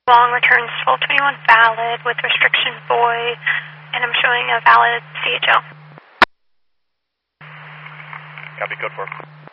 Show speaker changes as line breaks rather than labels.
Long returns 1221 valid with restriction boy, and I'm showing a valid CHL.
Copy, code 4.